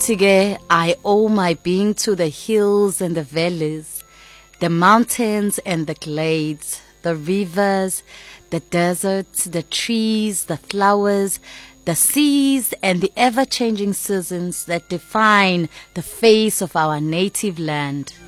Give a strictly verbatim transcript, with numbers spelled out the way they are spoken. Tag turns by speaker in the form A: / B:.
A: Utige, I owe my being to the hills and the valleys, the mountains and the glades, the rivers, the deserts, the trees, the flowers, the seas, and the ever-changing seasons that define the face of our native land.